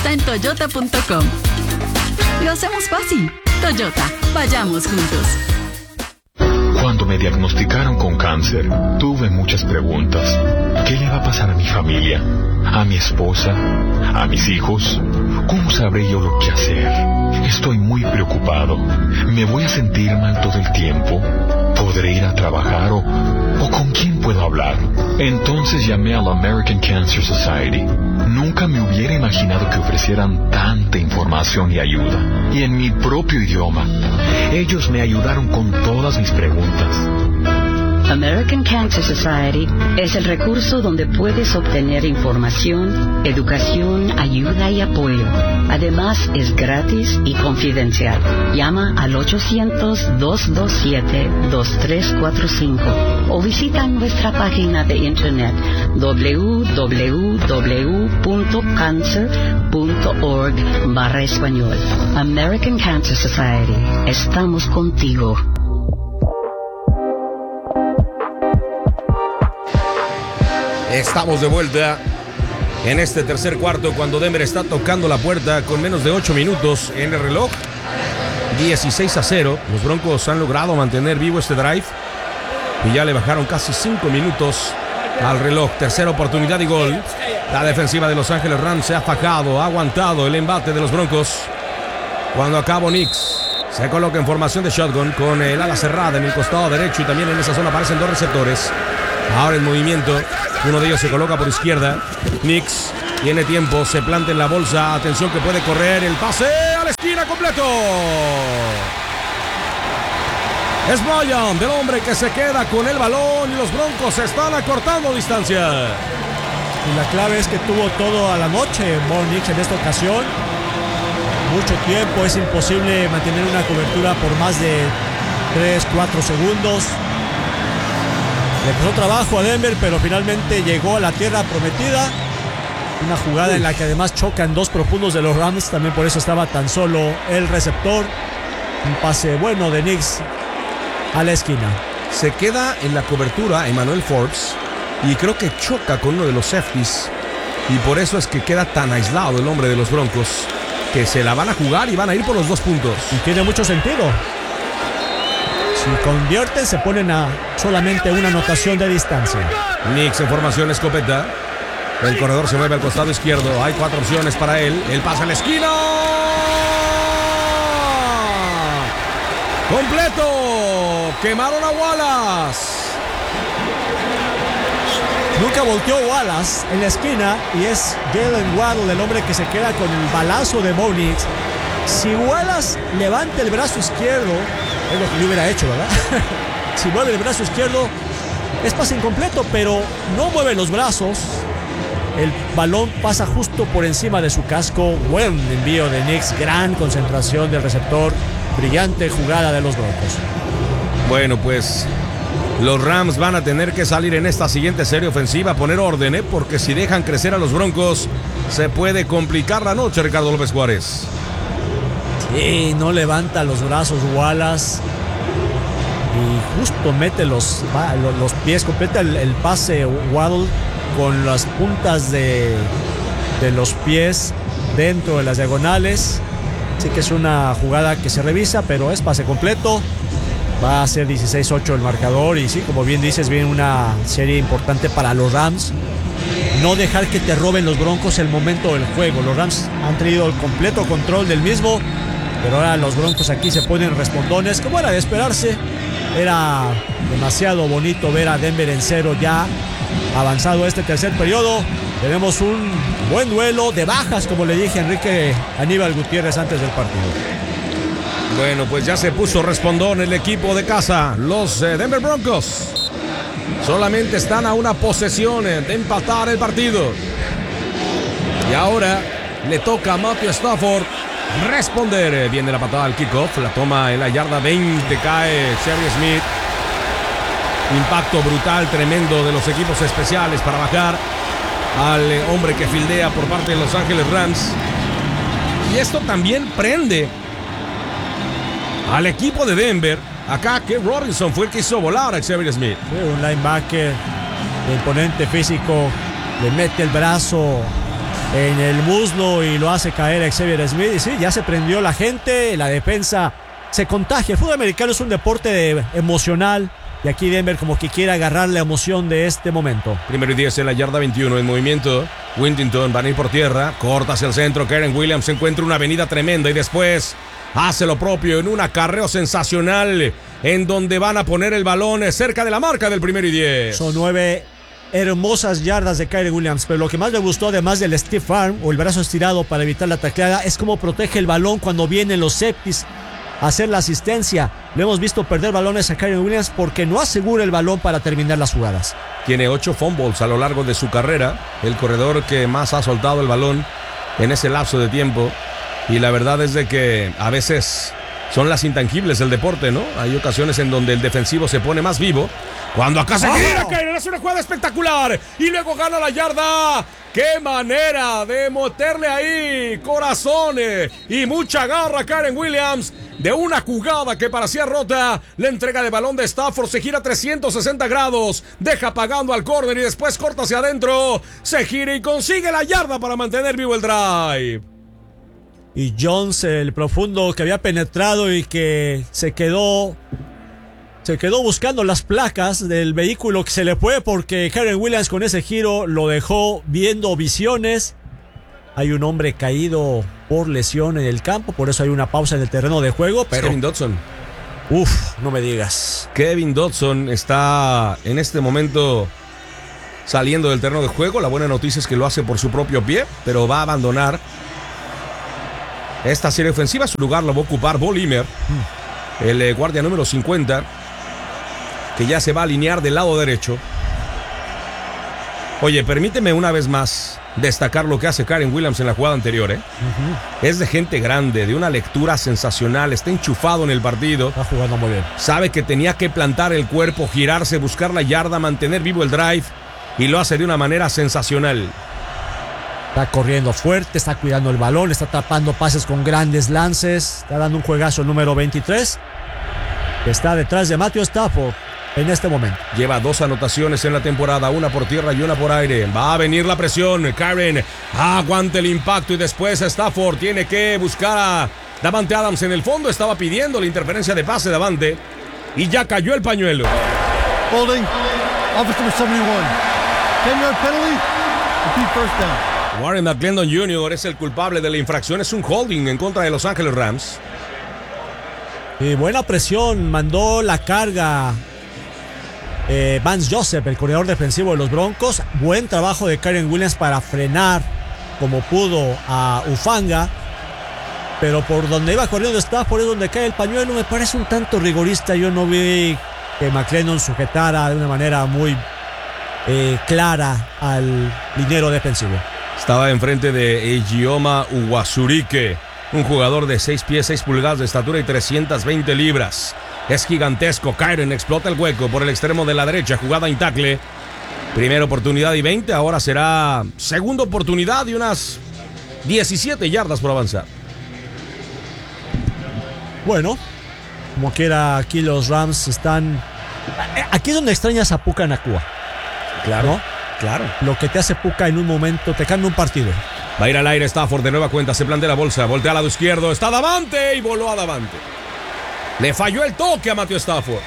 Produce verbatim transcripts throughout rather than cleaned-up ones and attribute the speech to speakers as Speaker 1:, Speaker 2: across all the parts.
Speaker 1: está en toyota punto com. Lo hacemos fácil. Toyota, vayamos juntos.
Speaker 2: Cuando me diagnosticaron con cáncer, tuve muchas preguntas. ¿Qué le va a pasar a mi familia? ¿A mi esposa? ¿A mis hijos? ¿Cómo sabré yo lo que hacer? Estoy muy preocupado. ¿Me voy a sentir mal todo el tiempo? ¿Podré ir a trabajar o, o con quién puedo hablar? Entonces llamé a la American Cancer Society. Nunca me hubiera imaginado que ofrecieran tanta información y ayuda. Y en mi propio idioma. Ellos me ayudaron con todas mis preguntas.
Speaker 3: American Cancer Society es el recurso donde puedes obtener información, educación, ayuda y apoyo. Además, es gratis y confidencial. Llama al ocho cero cero, dos dos siete, dos tres cuatro cinco o visita nuestra página de internet w w w punto cancer punto org barra español. American Cancer Society. Estamos contigo.
Speaker 4: Estamos de vuelta en este tercer cuarto cuando Denver está tocando la puerta con menos de ocho minutos en el reloj. dieciséis a cero. Los Broncos han logrado mantener vivo este drive y ya le bajaron casi cinco minutos al reloj. Tercera oportunidad y gol. La defensiva de Los Ángeles Rams se ha fajado, ha aguantado el embate de los Broncos. Cuando acabó Nix se coloca en formación de shotgun con el ala cerrada en el costado derecho y también en esa zona aparecen dos receptores. Ahora en movimiento, uno de ellos se coloca por izquierda. Nix tiene tiempo, se planta en la bolsa. Atención que puede correr, el pase a la esquina completo. Es Bryant, el hombre que se queda con el balón y los Broncos están acortando distancia.
Speaker 5: Y la clave es que tuvo todo a la noche Bo Nix en esta ocasión. Mucho tiempo, es imposible mantener una cobertura por más de tres, cuatro segundos. Le costó trabajo a Denver, pero finalmente llegó a la tierra prometida. Una jugada en la que además chocan dos profundos de los Rams. También por eso estaba tan solo el receptor. Un pase bueno de Nix a la esquina.
Speaker 4: Se queda en la cobertura Emmanuel Forbes y creo que choca con uno de los safeties. Y por eso es que queda tan aislado el hombre de los Broncos, que se la van a jugar y van a ir por los dos puntos.
Speaker 5: Y tiene mucho sentido. Si convierten, se ponen a solamente una anotación de distancia.
Speaker 4: Nix en formación escopeta. El corredor se mueve al costado izquierdo. Hay cuatro opciones para él. Él pasa a la esquina. ¡Completo! ¡Quemaron a Wallace!
Speaker 5: Nunca volteó Wallace en la esquina y es Jalen Waddle el hombre que se queda con el balazo de Bo Nix. Si Wallace levanta el brazo izquierdo, es lo que yo hubiera hecho, ¿verdad? Si mueve el brazo izquierdo, es pase incompleto, pero no mueve los brazos. El balón pasa justo por encima de su casco. Buen envío de Nix, gran concentración del receptor. Brillante jugada de los Broncos.
Speaker 4: Bueno, pues los Rams van a tener que salir en esta siguiente serie ofensiva, poner orden, ¿eh? Porque si dejan crecer a los Broncos, se puede complicar la noche, Ricardo López Juárez.
Speaker 5: Sí, no levanta los brazos Wallace y justo mete los, los pies, completa el, el pase Waddle con las puntas de, de los pies dentro de las diagonales. Así que es una jugada que se revisa, pero es pase completo. Va a ser dieciséis ocho el marcador y sí, como bien dices, viene una serie importante para los Rams. No dejar que te roben los Broncos el momento del juego. Los Rams han tenido el completo control del mismo, pero ahora los Broncos aquí se ponen respondones, como era de esperarse. Era demasiado bonito ver a Denver en cero ya avanzado este tercer periodo. Tenemos un buen duelo de bajas, como le dije a Enrique Aníbal Gutiérrez antes del partido.
Speaker 4: Bueno, pues ya se puso respondón el equipo de casa. Los eh, Denver Broncos solamente están a una posesión de empatar el partido. Y ahora le toca a Matthew Stafford responder. Viene la patada al kickoff, la toma en la yarda veinte, cae Cherry Smith. Impacto brutal, tremendo de los equipos especiales para bajar al hombre que fildea por parte de Los Ángeles Rams. Y esto también prende al equipo de Denver. Acá que Robinson fue el que hizo volar a Xavier Smith.
Speaker 5: Sí, un linebacker de imponente físico, le mete el brazo en el muslo y lo hace caer a Xavier Smith. Y sí, ya se prendió la gente, la defensa se contagia. El fútbol americano es un deporte de, emocional. Y aquí Denver como que quiere agarrar la emoción de este momento.
Speaker 4: Primero y diez en la yarda veintiuno en movimiento. Wintington van a ir por tierra. Corta hacia el centro. Karen Williams encuentra una avenida tremenda y después hace lo propio en un acarreo sensacional en donde van a poner el balón cerca de la marca del primero y diez.
Speaker 5: Son nueve hermosas yardas de Karen Williams, pero lo que más me gustó, además del stiff arm o el brazo estirado para evitar la tacleada, es cómo protege el balón cuando vienen los safeties a hacer la asistencia. Lo hemos visto perder balones a Karen Williams porque no asegura el balón para terminar las jugadas.
Speaker 4: Tiene ocho fumbles a lo largo de su carrera, el corredor que más ha soltado el balón en ese lapso de tiempo. Y la verdad es de que a veces son las intangibles del deporte, ¿no? Hay ocasiones en donde el defensivo se pone más vivo. Cuando acá se gira, Karen hace una jugada espectacular y luego gana la yarda. ¡Qué manera de meterle ahí corazones y mucha garra a Karen Williams! De una jugada que parecía rota, la entrega de balón de Stafford se gira trescientos sesenta grados, deja pagando al córner y después corta hacia adentro, se gira y consigue la yarda para mantener vivo el drive.
Speaker 5: Y Jones, el profundo que había penetrado y que se quedó se quedó buscando las placas del vehículo que se le fue porque Karen Williams con ese giro lo dejó viendo visiones. Hay un hombre caído por lesión en el campo, por eso hay una pausa en el terreno de juego. Pero
Speaker 4: Kevin Dodson.
Speaker 5: Uf, no me digas.
Speaker 4: Kevin Dodson está en este momento saliendo del terreno de juego. La buena noticia es que lo hace por su propio pie, pero va a abandonar esta serie ofensiva. Su lugar lo va a ocupar Bo Limer, mm. el eh, guardia número cincuenta, que ya se va a alinear del lado derecho. Oye, permíteme una vez más destacar lo que hace Karen Williams en la jugada anterior, ¿eh? Uh-huh. Es de gente grande, de una lectura sensacional, está enchufado en el partido.
Speaker 5: Está jugando muy bien.
Speaker 4: Sabe que tenía que plantar el cuerpo, girarse, buscar la yarda, mantener vivo el drive, y lo hace de una manera sensacional.
Speaker 5: Está corriendo fuerte, está cuidando el balón, está tapando pases con grandes lances, está dando un juegazo el número veintitrés, que está detrás de Matthew Stafford en este momento.
Speaker 4: Lleva dos anotaciones en la temporada, una por tierra y una por aire. Va a venir la presión. Karen aguanta el impacto y después Stafford tiene que buscar a Davante Adams en el fondo. Estaba pidiendo la interferencia de pase de Davante y ya cayó el pañuelo.
Speaker 6: Holding, officer number setenta y uno. ten yard penalty, repeat first down.
Speaker 4: Warren McClendon junior es el culpable de la infracción. Es un holding en contra de Los Ángeles Rams.
Speaker 5: Y buena presión, mandó la carga Eh, Vance Joseph, el corredor defensivo de los Broncos. Buen trabajo de Karen Williams para frenar como pudo a Ufanga, pero por donde iba corriendo Stafford es donde cae el pañuelo. Me parece un tanto rigorista. Yo no vi que McClendon sujetara de una manera muy eh, clara al liniero defensivo.
Speaker 4: Estaba enfrente de Ejioma Uwazurike, un jugador de seis pies, seis pulgadas de estatura y trescientas veinte libras. Es gigantesco. Karen explota el hueco por el extremo de la derecha. Jugada en tackle. Primera oportunidad y veinte. Ahora será segunda oportunidad y unas diecisiete yardas por avanzar.
Speaker 5: Bueno, como quiera, aquí los Rams están... Aquí es donde extrañas a Puka Nacua.
Speaker 4: Claro,
Speaker 5: ¿no?
Speaker 4: Claro.
Speaker 5: Lo que te hace Puka en un momento, te cambia un partido.
Speaker 4: Va a ir al aire Stafford de nueva cuenta. Se plantea la bolsa. Voltea al lado izquierdo. Está Davante y voló a Davante. Le falló el toque a Matthew Stafford.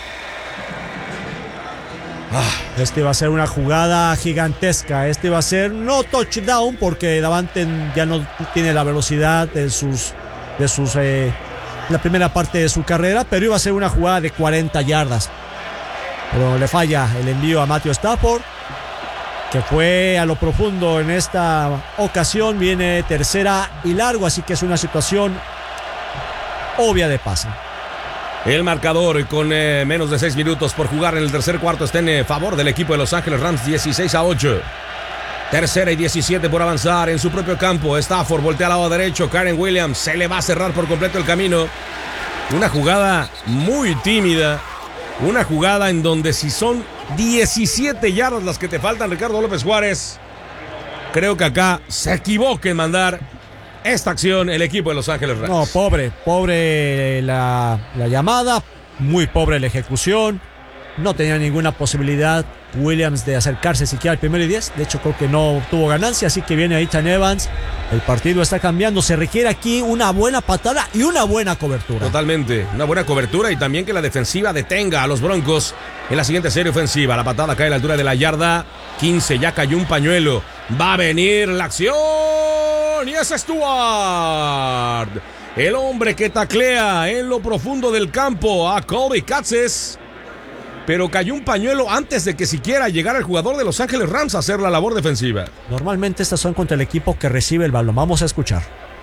Speaker 5: Ah, este va a ser una jugada gigantesca. Este va a ser no touchdown porque Davante ya no tiene la velocidad de sus, de sus, eh, la primera parte de su carrera, pero iba a ser una jugada de cuarenta yardas. Pero le falla el envío a Matthew Stafford, que fue a lo profundo en esta ocasión. Viene tercera y largo, así que es una situación obvia de pase.
Speaker 4: El marcador con eh, menos de seis minutos por jugar en el tercer cuarto está en eh, favor del equipo de Los Ángeles Rams, dieciséis a ocho. Tercera y diecisiete por avanzar en su propio campo. Stafford voltea al lado derecho. Karen Williams se le va a cerrar por completo el camino. Una jugada muy tímida. Una jugada en donde si son diecisiete yardas las que te faltan, Ricardo López Juárez, creo que acá se equivoca en mandar esta acción el equipo de Los Ángeles Rams.
Speaker 5: No, pobre, pobre la, la llamada, muy pobre la ejecución. No tenía ninguna posibilidad Williams de acercarse siquiera al primero y diez. De hecho, creo que no tuvo ganancia, así que viene Ethan Evans. El partido está cambiando. Se requiere aquí una buena patada y una buena cobertura.
Speaker 4: Totalmente, una buena cobertura y también que la defensiva detenga a los Broncos en la siguiente serie ofensiva. La patada cae a la altura de la yarda quince, ya cayó un pañuelo. Va a venir la acción y es Stewart, el hombre que taclea en lo profundo del campo a Colby Katzes. Pero cayó un pañuelo antes de que siquiera llegara el jugador de Los Ángeles Rams a hacer la labor defensiva.
Speaker 5: Normalmente estas son contra el equipo que recibe el balón. Vamos a escuchar.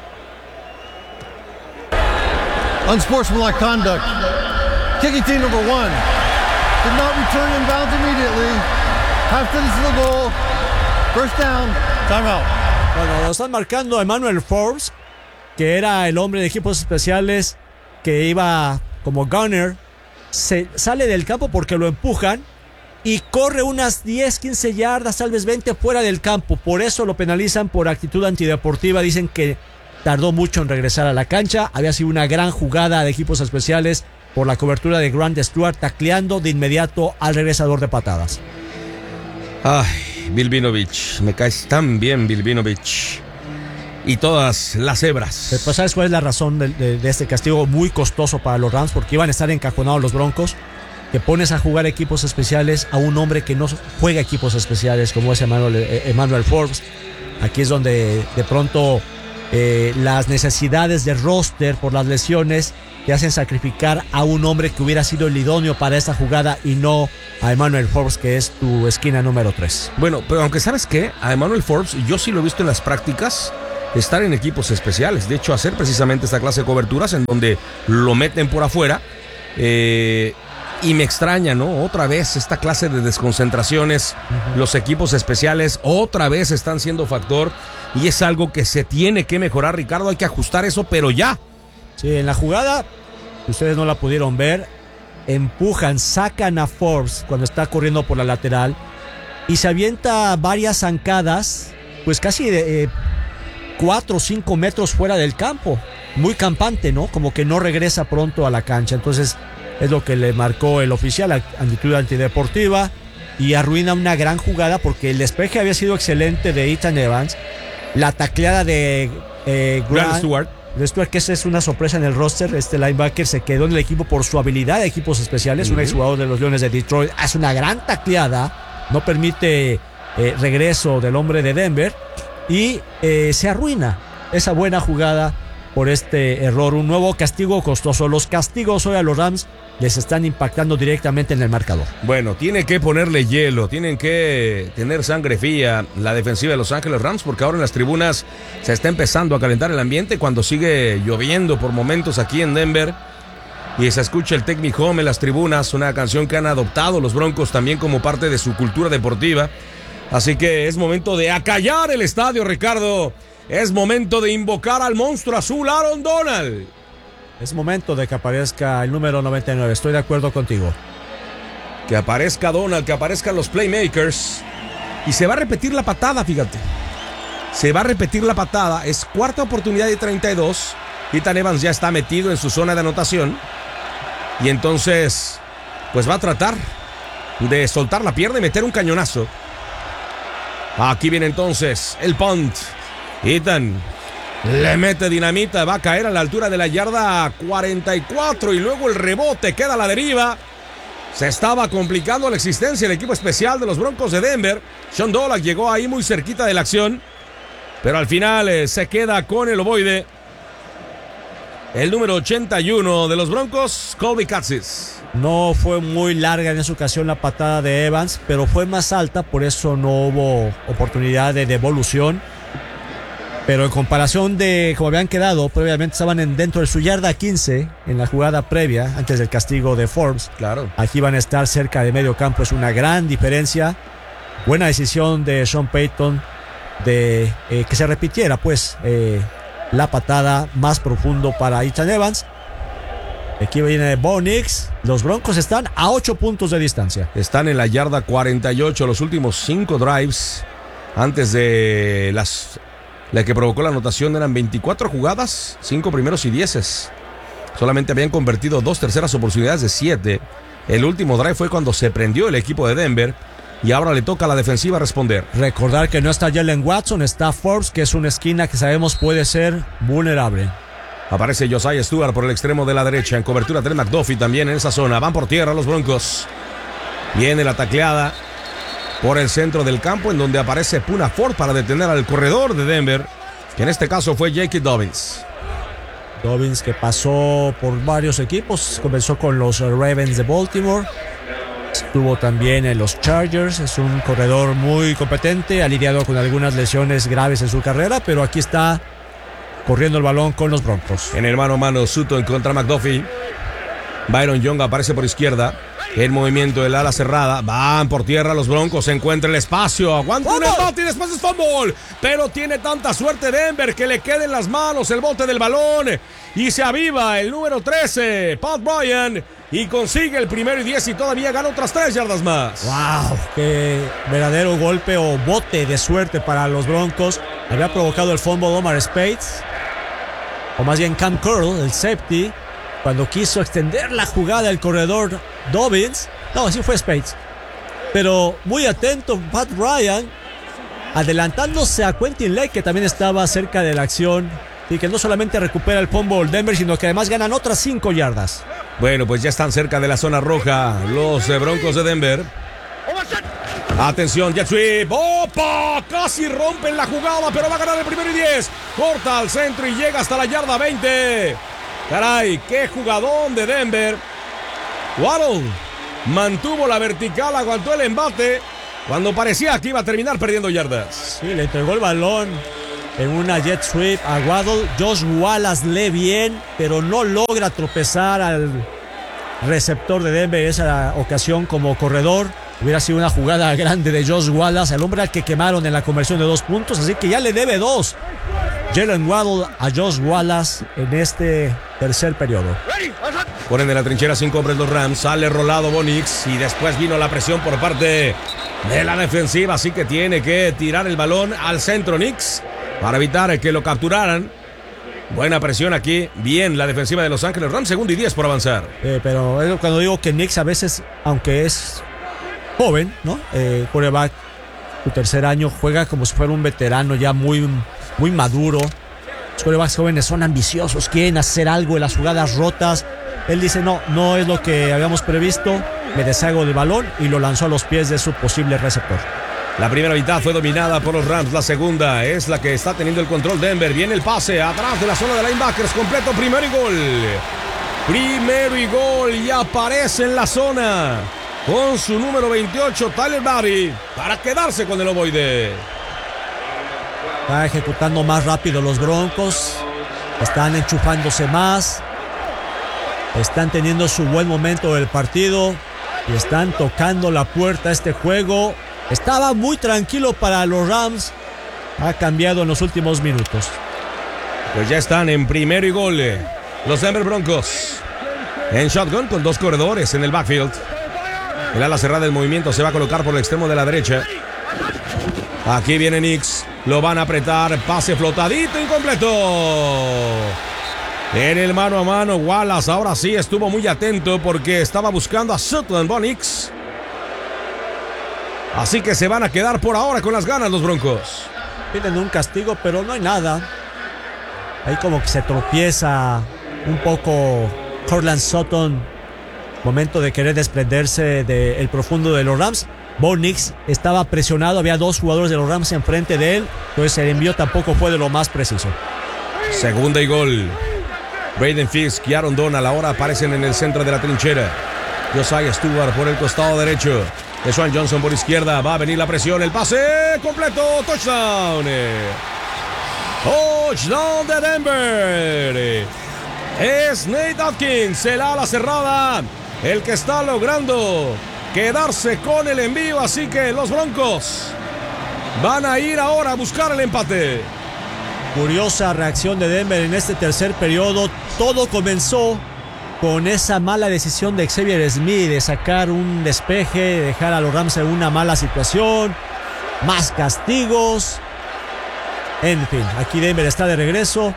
Speaker 6: Unsportsmanlike conduct. Kicking team number one did not return inbounds immediately. Half distance to the goal. First down. Timeout.
Speaker 5: Bueno, lo están marcando Emmanuel Forbes, que era el hombre de equipos especiales que iba como gunner. Se sale del campo porque lo empujan y corre unas diez, quince yardas, tal vez veinte fuera del campo. Por eso lo penalizan por actitud antideportiva. Dicen que tardó mucho en regresar a la cancha. Había sido una gran jugada de equipos especiales por la cobertura de Grant Stewart, tacleando de inmediato al regresador de patadas.
Speaker 4: Ay, Bill Vinovich, me caes tan bien, Bill Vinovich. Y todas las hebras.
Speaker 5: Pues ¿sabes cuál es la razón de, de, de este castigo muy costoso para los Rams? Porque iban a estar encajonados los Broncos. Que pones a jugar equipos especiales a un hombre que no juega equipos especiales, como es Emmanuel, eh, Emmanuel Forbes. Aquí es donde de pronto eh, las necesidades de roster por las lesiones te hacen sacrificar a un hombre que hubiera sido el idóneo para esta jugada y no a Emmanuel Forbes, que es tu esquina número tres.
Speaker 4: Bueno, pero aunque ¿sabes qué? A Emmanuel Forbes yo sí lo he visto en las prácticas estar en equipos especiales, de hecho hacer precisamente esta clase de coberturas en donde lo meten por afuera, eh, y me extraña, ¿no? Otra vez esta clase de desconcentraciones, uh-huh. Los equipos especiales otra vez están siendo factor y es algo que se tiene que mejorar, Ricardo, hay que ajustar eso, pero ya.
Speaker 5: Sí, en la jugada, ustedes no la pudieron ver, empujan, sacan a Forbes cuando está corriendo por la lateral y se avienta varias zancadas, pues casi de... Eh, cuatro o cinco metros fuera del campo, muy campante, ¿no? Como que no regresa pronto a la cancha. Entonces es lo que le marcó el oficial, actitud antideportiva, y arruina una gran jugada porque el despeje había sido excelente de Ethan Evans, la tacleada de eh, Grant,
Speaker 4: Grant Stewart.
Speaker 5: de Stewart, que esa es una sorpresa en el roster. Este linebacker se quedó en el equipo por su habilidad de equipos especiales, uh-huh. Un exjugador de los Leones de Detroit, hace una gran tacleada, no permite eh, regreso del hombre de Denver. Y eh, se arruina esa buena jugada por este error. Un nuevo castigo costoso. Los castigos hoy a los Rams les están impactando directamente en el marcador.
Speaker 4: Bueno, tiene que ponerle hielo, tienen que tener sangre fría la defensiva de Los Ángeles Rams, porque ahora en las tribunas se está empezando a calentar el ambiente cuando sigue lloviendo por momentos aquí en Denver. Y se escucha el Take Me Home en las tribunas, una canción que han adoptado los Broncos también como parte de su cultura deportiva. Así que es momento de acallar el estadio, Ricardo. Es momento de invocar al monstruo azul, Aaron Donald.
Speaker 5: Es momento de que aparezca el número noventa y nueve. Estoy de acuerdo contigo.
Speaker 4: Que aparezca Donald, que aparezcan los playmakers. Y se va a repetir la patada, fíjate. Se va a repetir la patada. Es cuarta oportunidad de treinta y dos. Ethan Evans ya está metido en su zona de anotación. Y entonces, pues va a tratar de soltar la pierna y meter un cañonazo. Aquí viene entonces el punt. Ethan le mete dinamita, va a caer a la altura de la yarda cuarenta y cuatro y luego el rebote queda a la deriva. Se estaba complicando la existencia del equipo especial de los Broncos de Denver. Sean Dolan llegó ahí muy cerquita de la acción, pero al final eh, se queda con el ovoide. El número ochenta y uno de los Broncos, Colby Katzes.
Speaker 5: No fue muy larga en esa ocasión la patada de Evans, pero fue más alta, por eso no hubo oportunidad de devolución. Pero en comparación de como habían quedado, previamente estaban en, dentro de su yarda quince en la jugada previa, antes del castigo de Forbes.
Speaker 4: Claro.
Speaker 5: Aquí van a estar cerca de medio campo, es una gran diferencia. Buena decisión de Sean Payton de eh, que se repitiera, pues, eh, la patada más profundo para Ethan Evans. Aquí viene Bo Nix. Los Broncos están a ocho puntos de distancia.
Speaker 4: Están en la yarda cuarenta y ocho. Los últimos cinco drives antes de las la que provocó la anotación eran veinticuatro jugadas, cinco primeros y dieces. Solamente habían convertido dos terceras oportunidades de siete. El último drive fue cuando se prendió el equipo de Denver y ahora le toca a la defensiva responder.
Speaker 5: Recordar que no está Jalen Watson, está Forbes, que es una esquina que sabemos puede ser vulnerable.
Speaker 4: Aparece Josiah Stewart por el extremo de la derecha, en cobertura Trent McDuffie también en esa zona. Van por tierra los Broncos. Viene la tacleada por el centro del campo, en donde aparece Poona Ford para detener al corredor de Denver, que en este caso fue J K. Dobbins.
Speaker 5: Dobbins, que pasó por varios equipos, comenzó con los Ravens de Baltimore, estuvo también en los Chargers, es un corredor muy competente, ha lidiado con algunas lesiones graves en su carrera, pero aquí está corriendo el balón con los Broncos.
Speaker 4: En el mano a mano, Sutton contra McDuffie. Byron Young aparece por izquierda. El movimiento del ala cerrada. Van por tierra los Broncos. Se encuentra el espacio. Aguanta un empate y después es fumble. Pero tiene tanta suerte Denver que le queda en las manos el bote del balón. Y se aviva el número trece, Pat Bryant. Y consigue el primero y diez y todavía gana otras tres yardas más.
Speaker 5: ¡Wow! ¡Qué verdadero golpe o bote de suerte para los Broncos! Había provocado el fumble Omar Speights, o más bien Cam Curl, el safety, cuando quiso extender la jugada el corredor Dobbins. No, sí fue Speights. Pero muy atento Pat Bryant, adelantándose a Quentin Lake, que también estaba cerca de la acción, y que no solamente recupera el fumble Denver, sino que además ganan otras cinco yardas.
Speaker 4: Bueno, pues ya están cerca de la zona roja los Broncos de Denver. Atención, jet sweep. ¡Opa! Casi rompen la jugada, pero va a ganar el primero y diez. Corta al centro y llega hasta la yarda veinte. Caray, qué jugadón de Denver. Waddle mantuvo la vertical, aguantó el embate cuando parecía que iba a terminar perdiendo yardas.
Speaker 5: Sí, le entregó el balón en una jet sweep a Waddle. Josh Wallace lee bien, pero no logra tropezar al receptor de Denver en esa ocasión como corredor. Hubiera sido una jugada grande de Josh Wallace, el hombre al que quemaron en la conversión de dos puntos, así que ya le debe dos Jalen Waddle a Josh Wallace en este tercer periodo.
Speaker 4: Ponen en la trinchera cinco hombres los Rams, sale rolado Bo Nix y después vino la presión por parte de la defensiva, así que tiene que tirar el balón al centro Nix para evitar que lo capturaran. Buena presión aquí, bien la defensiva de Los Ángeles Rams, segundo y diez por avanzar.
Speaker 5: Eh, pero es cuando digo que Nix a veces, aunque es joven, ¿no? Eh, quarterback, su tercer año, juega como si fuera un veterano ya muy, muy maduro. Los quarterbacks jóvenes son ambiciosos, quieren hacer algo en las jugadas rotas. Él dice, no, no es lo que habíamos previsto, me deshago del balón y lo lanzó a los pies de su posible receptor.
Speaker 4: La primera mitad fue dominada por los Rams, la segunda es la que está teniendo el control Denver. Viene el pase atrás de la zona de linebackers, completo, primero y gol. Primero y gol y aparece en la zona con su número veintiocho, Tyler Barry, para quedarse con el ovoide.
Speaker 5: Está ejecutando más rápido los Broncos, están enchufándose más, están teniendo su buen momento del partido y están tocando la puerta a este juego. Estaba muy tranquilo para los Rams, ha cambiado en los últimos minutos.
Speaker 4: Pues ya están en primero y gol los Denver Broncos, en shotgun con dos corredores en el backfield. El ala cerrada del movimiento se va a colocar por el extremo de la derecha. Aquí viene Nix. Lo van a apretar. Pase flotadito, incompleto. En el mano a mano, Wallace ahora sí estuvo muy atento porque estaba buscando a Sutton Bo Nix. Así que se van a quedar por ahora con las ganas los Broncos.
Speaker 5: Tienen un castigo, pero no hay nada. Ahí como que se tropieza un poco Courtland Sutton. Momento de querer desprenderse del profundo de los Rams. Bo Nix estaba presionado, había dos jugadores de los Rams enfrente de él, entonces el envío tampoco fue de lo más preciso.
Speaker 4: Segunda y gol. Braden Fisk y Aaron Donald ahora aparecen en el centro de la trinchera. Josiah Stewart por el costado derecho. Deshaun Johnson por izquierda. Va a venir la presión. El pase completo. Touchdown. Touchdown de Denver. Es Nate Atkins, el ala cerrada, el que está logrando quedarse con el envío. Así que los Broncos van a ir ahora a buscar el empate.
Speaker 5: Curiosa reacción de Denver en este tercer periodo. Todo comenzó con esa mala decisión de Xavier Smith de sacar un despeje, de dejar a los Rams en una mala situación, más castigos. En fin, aquí Denver está de regreso.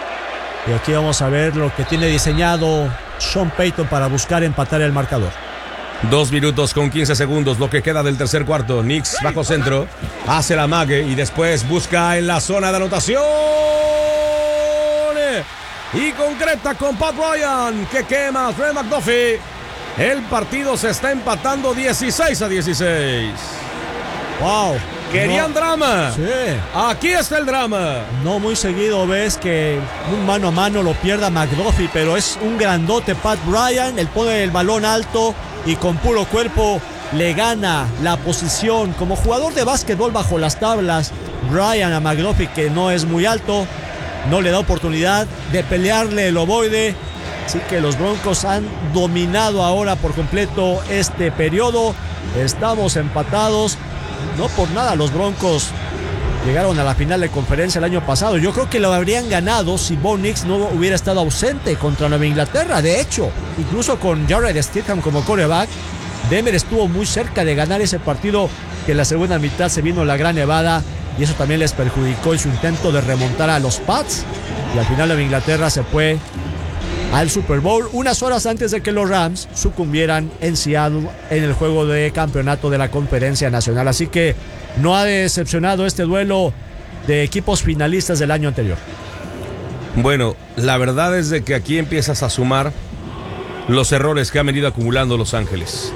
Speaker 5: Y aquí vamos a ver lo que tiene diseñado Sean Payton para buscar empatar el marcador.
Speaker 4: Dos minutos con quince segundos, lo que queda del tercer cuarto. Knicks bajo centro, hace la mague y después busca en la zona de anotación. Y concreta con Pat Ryan, que quema a Trent McDuffie. El partido se está empatando dieciséis a dieciséis.
Speaker 5: ¡Wow!
Speaker 4: Querían
Speaker 5: no.
Speaker 4: drama.
Speaker 5: Sí.
Speaker 4: Aquí está el drama.
Speaker 5: No muy seguido ves que un mano a mano lo pierda McDuffie, pero es un grandote Pat Ryan. Él pone el balón alto y con puro cuerpo le gana la posición. Como jugador de básquetbol bajo las tablas, Ryan a McDuffie, que no es muy alto, no le da oportunidad de pelearle el ovoide. Así que los Broncos han dominado ahora por completo este periodo. Estamos empatados. No por nada los Broncos llegaron a la final de conferencia el año pasado. Yo creo que lo habrían ganado si Bo Nix no hubiera estado ausente contra Nueva Inglaterra. De hecho, incluso con Jarrett Stidham como quarterback, Denver estuvo muy cerca de ganar ese partido, que en la segunda mitad se vino la gran nevada y eso también les perjudicó en su intento de remontar a los Pats. Y al final Nueva Inglaterra se fue al Super Bowl unas horas antes de que los Rams sucumbieran en Seattle en el juego de campeonato de la Conferencia Nacional. Así que no ha decepcionado este duelo de equipos finalistas del año anterior.
Speaker 4: Bueno, la verdad es de que aquí empiezas a sumar los errores que han venido acumulando Los Ángeles.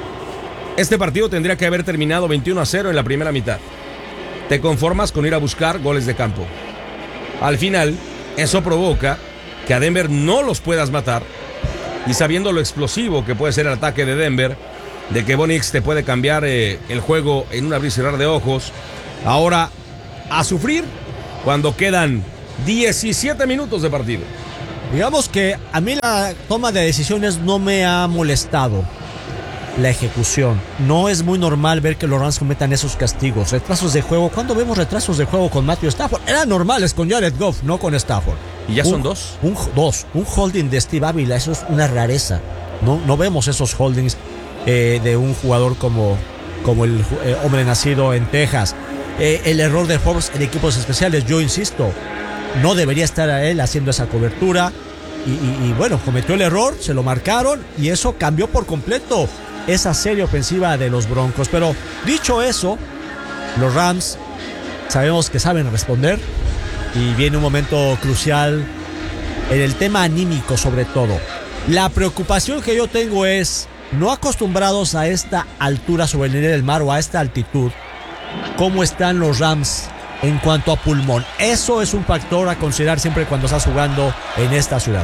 Speaker 4: Este partido tendría que haber terminado veintiuno a cero en la primera mitad. Te conformas con ir a buscar goles de campo. Al final, eso provoca que a Denver no los puedas matar, y sabiendo lo explosivo que puede ser el ataque de Denver, de que Bo Nix te puede cambiar eh, el juego en un abrir y cerrar de ojos, ahora a sufrir cuando quedan diecisiete minutos de partido.
Speaker 5: Digamos que a mí la toma de decisiones no me ha molestado. La ejecución. No es muy normal ver que los Rams cometan esos castigos. Retrasos de juego. ¿Cuándo vemos retrasos de juego con Matthew Stafford? Eran normales con Jared Goff, no con Stafford.
Speaker 4: ¿Y ya
Speaker 5: un,
Speaker 4: son dos?
Speaker 5: Un, dos. Un holding de Steve Avila. Eso es una rareza. No, no vemos esos holdings eh, de un jugador como, como el eh, hombre nacido en Texas. Eh, el error de Forbes en equipos especiales. Yo insisto, no debería estar a él haciendo esa cobertura. Y, y, y bueno, cometió el error, se lo marcaron y eso cambió por completo esa serie ofensiva de los Broncos. Pero dicho eso, los Rams sabemos que saben responder y viene un momento crucial en el tema anímico sobre todo. La preocupación que yo tengo es, no acostumbrados a esta altura sobre el nivel del mar o a esta altitud, ¿cómo están los Rams en cuanto a pulmón? Eso es un factor a considerar siempre cuando estás jugando en esta ciudad.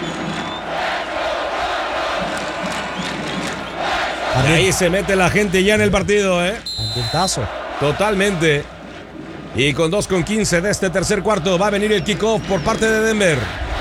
Speaker 4: Y ahí se mete la gente ya en el partido, ¿eh?
Speaker 5: Ambientazo.
Speaker 4: Totalmente. Y con dos con quince de este tercer cuarto va a venir el kickoff por parte de Denver.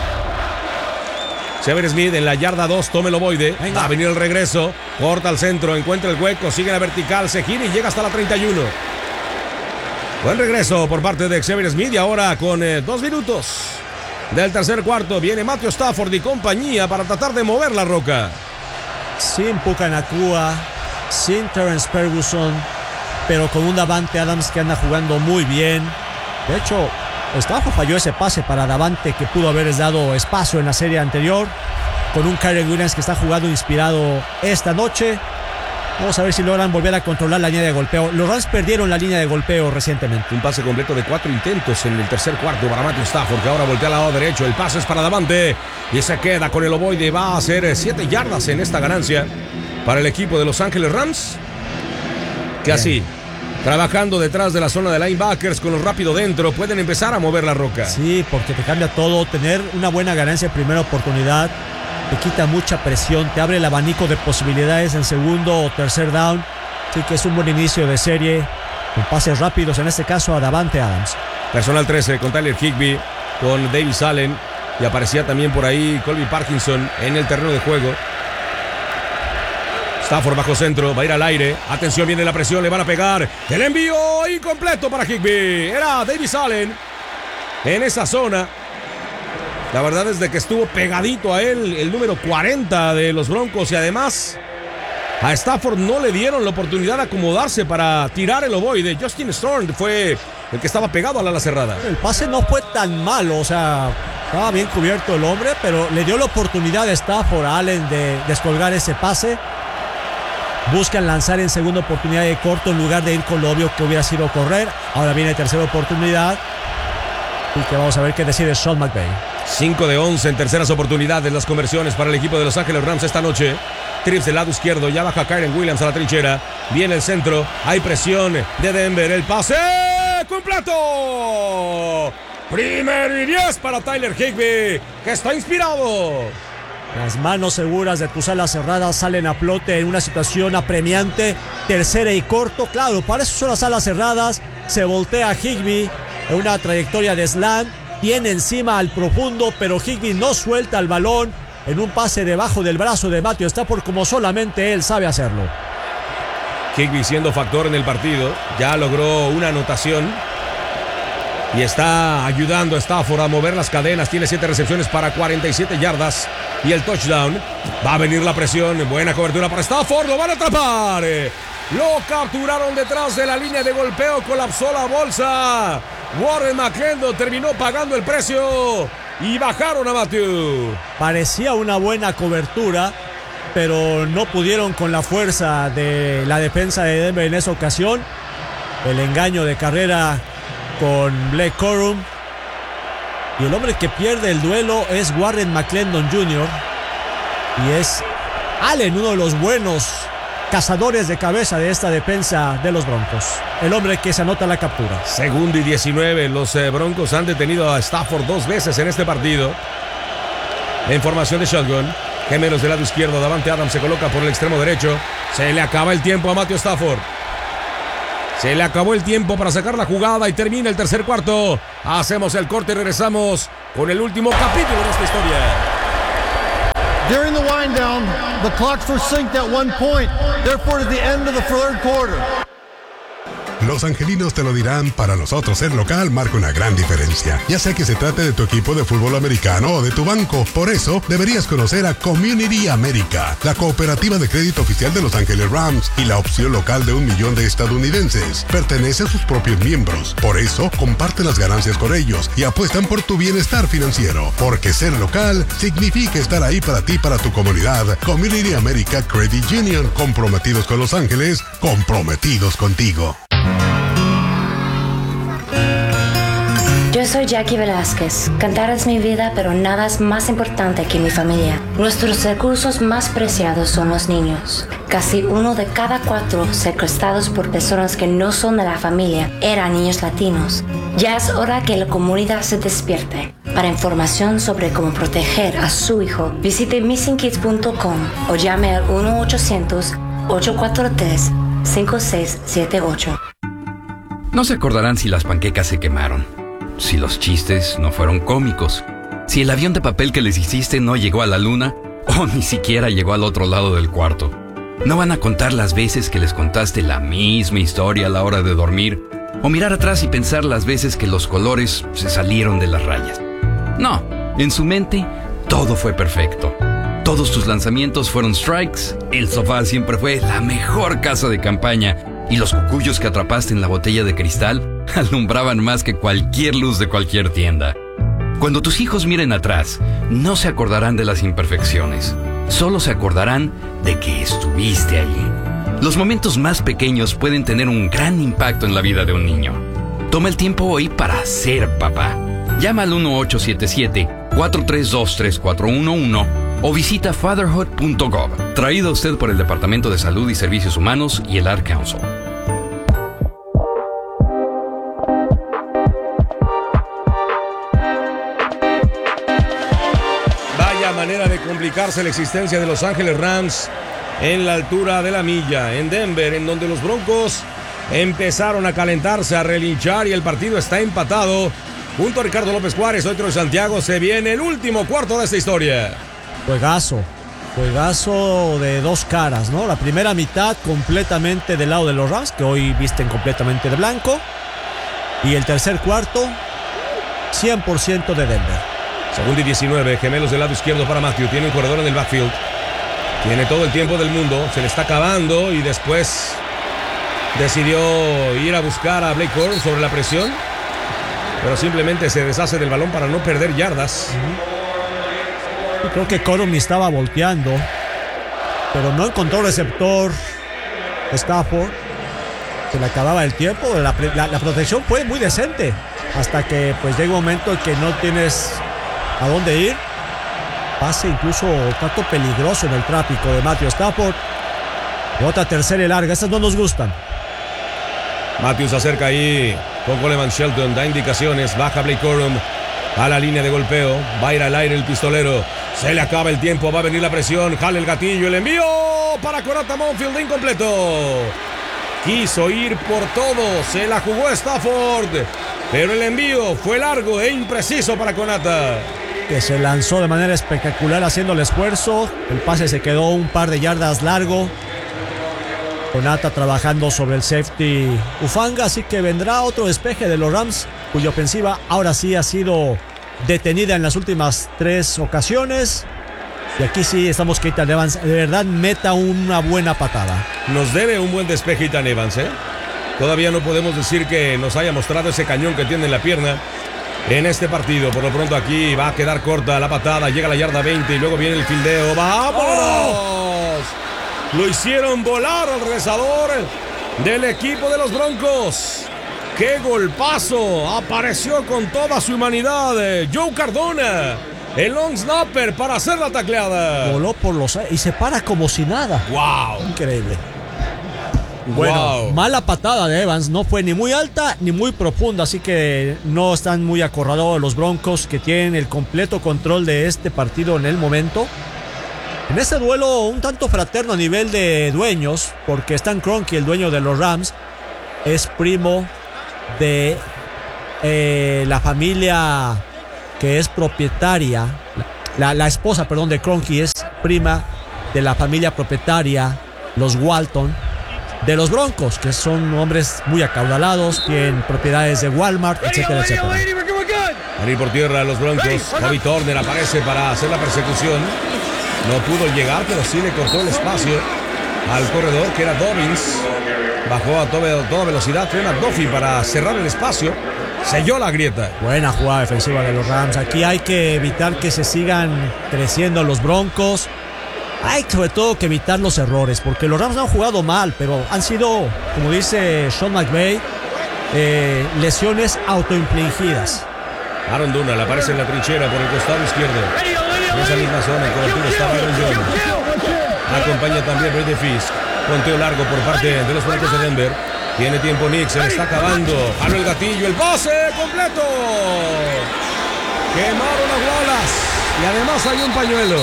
Speaker 4: Xavier Smith en la yarda dos, tome el ovoide. Venga. Va a venir el regreso. Corta al centro, encuentra el hueco, sigue la vertical, se gira y llega hasta la treinta y uno. Buen regreso por parte de Xavier Smith y ahora con eh, dos minutos del tercer cuarto viene Matthew Stafford y compañía para tratar de mover la roca.
Speaker 5: Sin Puka Nacua, sin Terrence Ferguson, pero con un Davante Adams que anda jugando muy bien. De hecho, Stafford falló ese pase para Davante que pudo haberles dado espacio en la serie anterior. Con un Kyren Williams que está jugando inspirado esta noche. Vamos a ver si logran volver a controlar la línea de golpeo. Los Rams perdieron la línea de golpeo recientemente.
Speaker 4: Un pase completo de cuatro intentos en el tercer cuarto para Matthew Stafford, que ahora voltea al lado derecho. El pase es para Davante y se queda con el ovoide. Va a hacer siete yardas en esta ganancia para el equipo de Los Ángeles Rams, que Bien. así, trabajando detrás de la zona de linebackers con los rápido dentro, pueden empezar a mover la roca.
Speaker 5: Sí, porque te cambia todo. Tener una buena ganancia en primera oportunidad te quita mucha presión, te abre el abanico de posibilidades en segundo o tercer down. Así que es un buen inicio de serie con pases rápidos, en este caso a Davante Adams.
Speaker 4: Personal trece con Tyler Higbee, con Davis Allen y aparecía también por ahí Colby Parkinson en el terreno de juego. Stafford bajo centro, va a ir al aire. Atención, viene la presión, le van a pegar. El envío incompleto para Higbee. Era Davis Allen en esa zona. La verdad es de que estuvo pegadito a él el número cuarenta de los Broncos y además a Stafford no le dieron la oportunidad de acomodarse para tirar el ovoide. Justin Storm fue el que estaba pegado al ala cerrada.
Speaker 5: El pase no fue tan malo, o sea, estaba bien cubierto el hombre, pero le dio la oportunidad a Stafford, a Allen, de descolgar ese pase. Buscan lanzar en segunda oportunidad de corto en lugar de ir con lo obvio que hubiera sido correr. Ahora viene tercera oportunidad. Y que vamos a ver qué decide Sean McVay.
Speaker 4: cinco de once en terceras oportunidades las conversiones para el equipo de Los Ángeles Rams esta noche. Trips del lado izquierdo, ya baja Kyren Williams a la trinchera. Viene el centro, hay presión de Denver. El pase completo. Primero y diez para Tyler Higbee, que está inspirado.
Speaker 5: Las manos seguras de tus alas cerradas salen a flote en una situación apremiante. Tercera y corto, claro, para eso son las alas cerradas. Se voltea Higbee en una trayectoria de slam. Tiene encima al profundo, pero Higbee no suelta el balón en un pase debajo del brazo de Matthew Stafford como solamente él sabe hacerlo.
Speaker 4: Higbee siendo factor en el partido, ya logró una anotación y está ayudando a Stafford a mover las cadenas. Tiene siete recepciones para cuarenta y siete yardas y el touchdown. Va a venir la presión, buena cobertura para Stafford, lo van a atrapar. Lo capturaron detrás de la línea de golpeo, colapsó la bolsa. Warren McClendon terminó pagando el precio y bajaron a Matthew.
Speaker 5: Parecía una buena cobertura, pero no pudieron con la fuerza de la defensa de Denver en esa ocasión. El engaño de carrera con Blake Corum. Y el hombre que pierde el duelo es Warren McClendon junior Y es Allen, uno de los buenos cazadores de cabeza de esta defensa de los Broncos. El hombre que se anota la captura.
Speaker 4: Segundo y diecinueve. Los eh, Broncos han detenido a Stafford dos veces en este partido. En formación de shotgun. Gemelos del lado izquierdo. Davante Adams se coloca por el extremo derecho. Se le acaba el tiempo a Matthew Stafford. Se le acabó el tiempo para sacar la jugada y termina el tercer cuarto. Hacemos el corte y regresamos con el último capítulo de esta historia.
Speaker 6: During the wind down, the clocks were synced at one point. Therefore, at the end of the third quarter.
Speaker 7: Los angelinos te lo dirán, para nosotros ser local marca una gran diferencia, ya sea que se trate de tu equipo de fútbol americano o de tu banco. Por eso, deberías conocer a Community America, la cooperativa de crédito oficial de Los Ángeles Rams y la opción local de un millón de estadounidenses. Pertenece a sus propios miembros, por eso comparte las ganancias con ellos y apuestan por tu bienestar financiero, porque ser local significa estar ahí para ti, para tu comunidad. Community America Credit Union, comprometidos con Los Ángeles, comprometidos contigo.
Speaker 8: Yo soy Jackie Velázquez. Cantar es mi vida, pero nada es más importante que mi familia. Nuestros recursos más preciados son los niños. Casi uno de cada cuatro secuestrados por personas que no son de la familia eran niños latinos. Ya es hora que la comunidad se despierte. Para información sobre cómo proteger a su hijo, visite missing kids punto com o llame al uno ochocientos, ocho cuatro tres, cinco seis siete ocho.
Speaker 9: No se acordarán si las panquecas se quemaron, si los chistes no fueron cómicos, si el avión de papel que les hiciste no llegó a la luna o ni siquiera llegó al otro lado del cuarto. No van a contar las veces que les contaste la misma historia a la hora de dormir o mirar atrás y pensar las veces que los colores se salieron de las rayas. No, en su mente todo fue perfecto. Todos tus lanzamientos fueron strikes, el sofá siempre fue la mejor casa de campaña y los cucuyos que atrapaste en la botella de cristal alumbraban más que cualquier luz de cualquier tienda. Cuando tus hijos miren atrás, no se acordarán de las imperfecciones, solo se acordarán de que estuviste allí. Los momentos más pequeños pueden tener un gran impacto en la vida de un niño. Toma el tiempo hoy para ser papá. Llama al uno ocho siete siete, cuatro tres dos, tres cuatro uno uno o visita fatherhood punto gov. Traído a usted por el Departamento de Salud y Servicios Humanos y el Ad Council.
Speaker 4: Vaya manera de complicarse la existencia de Los Ángeles Rams en la altura de la milla, en Denver, en donde los Broncos empezaron a calentarse, a relinchar y el partido está empatado. Junto a Ricardo López Juárez, soy Troy Santiago, se viene el último cuarto de esta historia.
Speaker 5: Juegazo, juegazo de dos caras, ¿no? La primera mitad completamente del lado de los Rams, que hoy visten completamente de blanco. Y el tercer cuarto, cien por ciento de Denver.
Speaker 4: Segundo y diecinueve, gemelos del lado izquierdo para Matthew. Tiene un corredor en el backfield. Tiene todo el tiempo del mundo. Se le está acabando y después decidió ir a buscar a Blake Corum sobre la presión. Pero simplemente se deshace del balón para no perder yardas.
Speaker 5: Creo que Corum estaba volteando, pero no encontró receptor Stafford. Se le acababa el tiempo. La, la, la protección fue muy decente. Hasta que pues llega un momento en que no tienes a dónde ir. Pase incluso tanto peligroso en el tráfico de Matthew Stafford. Otra tercera y larga. Estas no nos gustan.
Speaker 4: Matthews se acerca ahí con Coleman Shelton. Da indicaciones. Baja Blake Corum a la línea de golpeo. Va a ir al aire el pistolero. Se le acaba el tiempo. Va a venir la presión. Jale el gatillo. El envío para Konata Monfield. Incompleto. Quiso ir por todo. Se la jugó Stafford. Pero el envío fue largo e impreciso para Konata,
Speaker 5: que se lanzó de manera espectacular haciendo el esfuerzo. El pase se quedó un par de yardas largo. Konata trabajando sobre el safety Ufanga, así que vendrá otro despeje de los Rams, cuya ofensiva ahora sí ha sido detenida en las últimas tres ocasiones. Y aquí sí estamos que Ethan Evans de verdad meta una buena patada.
Speaker 4: Nos debe un buen despeje Ethan Evans, ¿eh? Todavía no podemos decir que nos haya mostrado ese cañón que tiene en la pierna en este partido. Por lo pronto aquí va a quedar corta la patada. Llega a la yarda veinte y luego viene el fildeo. ¡Vámonos! ¡Oh! Lo hicieron volar al regresador del equipo de los Broncos. ¡Qué golpazo! Apareció con toda su humanidad Joe Cardona, el long snapper, para hacer la tacleada.
Speaker 5: Voló por los y se para como si nada.
Speaker 4: ¡Wow!
Speaker 5: Increíble. Bueno,
Speaker 4: wow.
Speaker 5: Mala patada de Evans, no fue ni muy alta ni muy profunda, así que no están muy acorralados los Broncos, que tienen el completo control de este partido en el momento. En este duelo un tanto fraterno a nivel de dueños, porque Stan Kroenke, el dueño de los Rams, es primo de eh, la familia que es propietaria, la, la esposa, perdón, de Kroenke es prima de la familia propietaria, los Walton, de los Broncos, que son hombres muy acaudalados, tienen propiedades de Walmart, etcétera, etcétera.
Speaker 4: Van a ir por tierra los Broncos. Bobby Turner aparece para hacer la persecución. No pudo llegar, pero sí le cortó el espacio al corredor, que era Dobbins. Bajó a toda, toda velocidad Trent McDuffie para cerrar el espacio. Selló la grieta.
Speaker 5: Buena jugada defensiva de los Rams. Aquí hay que evitar que se sigan creciendo los Broncos. Hay sobre todo que evitar los errores, porque los Rams no han jugado mal, pero han sido, como dice Sean McVay, eh, lesiones autoinfligidas.
Speaker 4: Aaron Donald aparece en la trinchera por el costado izquierdo. En esa misma zona, en cobertura está Byron Jones. Acompaña también Brady Fisk. Conteo largo por parte de los Broncos de Denver. Tiene tiempo Nick, se le está acabando. Jaló el gatillo, el pase completo. Quemaron a Wallace. Y además hay un pañuelo.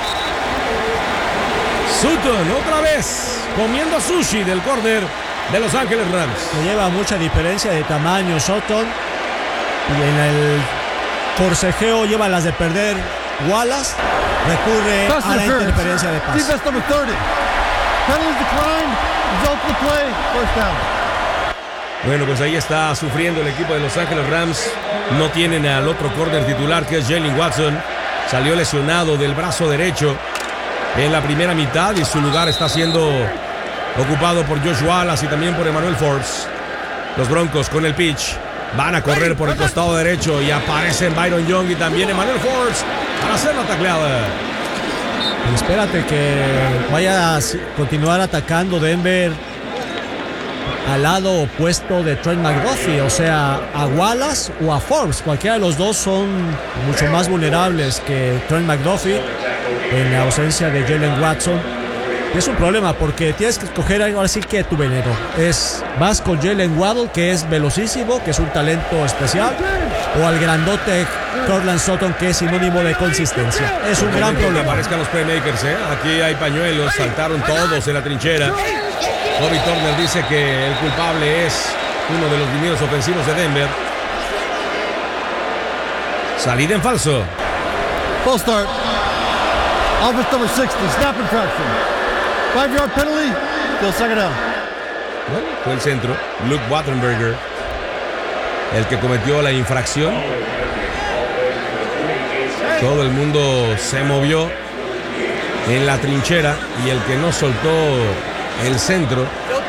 Speaker 4: Sutton otra vez comiendo sushi del córner de Los Ángeles Rams.
Speaker 5: Se lleva mucha diferencia de tamaño Sutton. Y en el forcejeo lleva las de perder Wallace. Recurre
Speaker 6: Pass
Speaker 5: a la
Speaker 6: interference.
Speaker 5: interferencia de pase.
Speaker 6: Defense number thirty. Penalty decline. Result of the play. First down.
Speaker 4: Bueno, pues ahí está sufriendo el equipo de Los Ángeles Rams. No tienen al otro córner titular, que es Jalen Watson. Salió lesionado del brazo derecho en la primera mitad y su lugar está siendo ocupado por Josh Wallace y también por Emmanuel Forbes. Los Broncos con el pitch van a correr por el costado derecho y aparecen Byron Young y también Emmanuel Forbes para hacer la tacleada.
Speaker 5: Y espérate que vaya a continuar atacando Denver al lado opuesto de Trent McDuffie, o sea, a Wallace o a Forbes. Cualquiera de los dos son mucho más vulnerables que Trent McDuffie en la ausencia de Jalen Watson. Y es un problema porque tienes que escoger ahora sí que tu veneno. Es, vas con Jalen Waddle, que es velocísimo, que es un talento especial, o al grandote Courtland Sutton, que es sinónimo de consistencia. Es un gran problema.
Speaker 4: Aparezcan los playmakers, ¿eh? Aquí hay pañuelos, saltaron todos en la trinchera. Bobby Turner dice que el culpable es uno de los linieros ofensivos de Denver. Salida en falso.
Speaker 6: Full start. Offense number sixty. Snap infraction. Five yard penalty. Still second down.
Speaker 4: Bueno, fue el centro. Luke Wattenberger, el que cometió la infracción. Todo el mundo se movió en la trinchera y el que no soltó el centro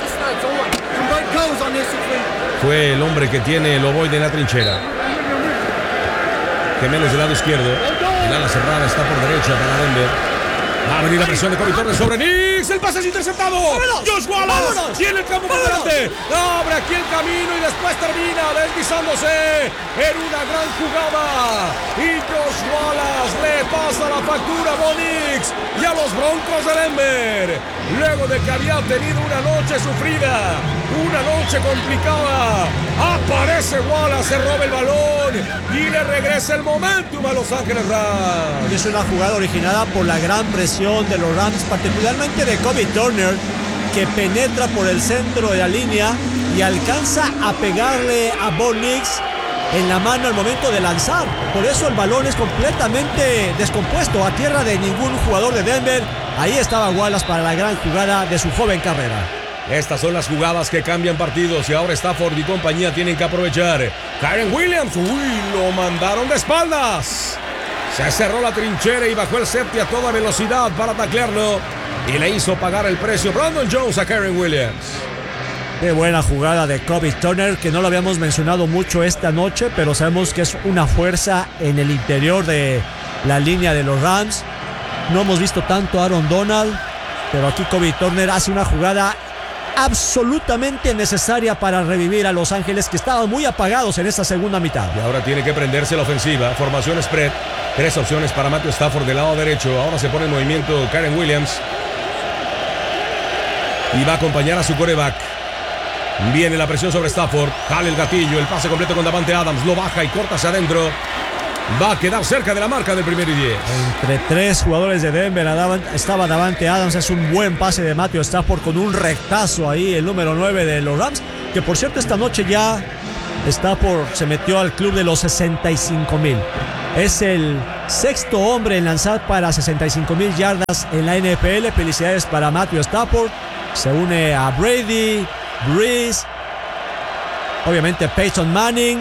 Speaker 4: fue el hombre que tiene el ovoide en la trinchera. Gemelos del lado izquierdo. El ala cerrada está por derecha para Denver. Va a venir la presión de Kobe Turner sobre Nix. El pase es interceptado.
Speaker 5: ¡Vámonos!
Speaker 4: Josh Wallace
Speaker 5: ¡Vámonos!
Speaker 4: tiene el campo por
Speaker 5: ¡Vámonos!
Speaker 4: delante. Abre aquí el camino y después termina deslizándose en una gran jugada. Y Josh Wallace le pasa la factura a Bo Nix y a los Broncos de Denver. Luego de que había tenido una noche sufrida, una noche complicada, aparece Wallace, se roba el balón y le regresa el momentum a Los Ángeles Rams.
Speaker 5: Es una jugada originada por la gran presión de los Rams, particularmente de Kobe Turner, que penetra por el centro de la línea y alcanza a pegarle a Bo Nix en la mano al momento de lanzar. Por eso el balón es completamente descompuesto a tierra de ningún jugador de Denver. Ahí estaba Wallace para la gran jugada de su joven carrera.
Speaker 4: Estas son las jugadas que cambian partidos y ahora Stafford y compañía tienen que aprovechar. Kyren Williams, uy, lo mandaron de espaldas. Se cerró la trinchera y bajó el safety a toda velocidad para taclearlo y le hizo pagar el precio Brandon Jones a Kyren Williams.
Speaker 5: Qué buena jugada de Kobe Turner, que no lo habíamos mencionado mucho esta noche, pero sabemos que es una fuerza en el interior de la línea de los Rams. No hemos visto tanto a Aaron Donald, pero aquí Kobe Turner hace una jugada absolutamente necesaria para revivir a Los Ángeles, que estaban muy apagados en esta segunda mitad.
Speaker 4: Y ahora tiene que prenderse la ofensiva. Formación spread. Tres opciones para Matthew Stafford del lado derecho. Ahora se pone en movimiento Kyren Williams. Y va a acompañar a su quarterback. Viene la presión sobre Stafford. Jale el gatillo. El pase completo con Davante Adams. Lo baja y corta hacia adentro. Va a quedar cerca de la marca del primer y diez.
Speaker 5: Entre tres jugadores de Denver estaba Davante Adams. Es un buen pase de Matthew Stafford con un rectazo ahí, el número nueve de los Rams. Que por cierto esta noche ya Stafford se metió al club de los sesenta y cinco mil. Es el sexto hombre en lanzar para sesenta y cinco mil yardas en la N F L. Felicidades para Matthew Stafford. Se une a Brady, Breeze, obviamente Peyton Manning,